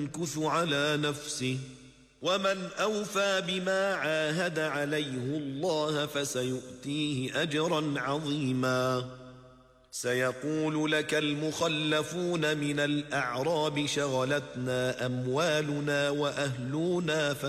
ينكث على نفسه، ومن أوفى بما عاهد عليه الله فسيؤتيه أجرا عظيما. سيقول لك المخلفون من الأعراب شغلتنا أموالنا وأهلنا